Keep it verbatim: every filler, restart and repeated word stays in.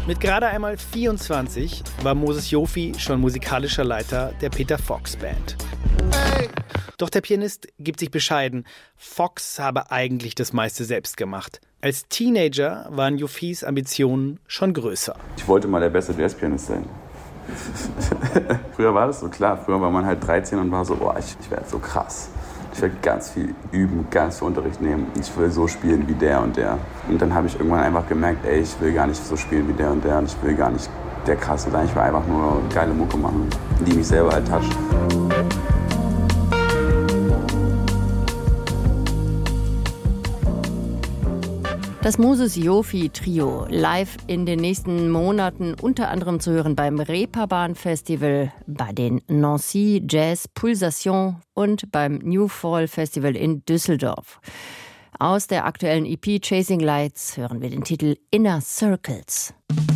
Mit gerade einmal vierundzwanzig war Moses Jofi schon musikalischer Leiter der Peter Fox Band. Hey. Doch der Pianist gibt sich bescheiden. Fox habe eigentlich das meiste selbst gemacht. Als Teenager waren Jofis Ambitionen schon größer. Ich wollte mal der beste Jazzpianist sein. Früher war das so klar. Früher war man halt dreizehn und war so, boah, ich, ich werde so krass. Ich will ganz viel üben, ganz viel Unterricht nehmen. Ich will so spielen wie der und der. Und dann habe ich irgendwann einfach gemerkt, ey, ich will gar nicht so spielen wie der und der. Und ich will gar nicht der Krasse sein. Ich will einfach nur geile Mucke machen, die mich selber halt toucht. Das Moses Jofi Trio live in den nächsten Monaten unter anderem zu hören beim Reeperbahn Festival, bei den Nancy Jazz Pulsation und beim New Fall Festival in Düsseldorf. Aus der aktuellen E P Chasing Lights hören wir den Titel Inner Circles.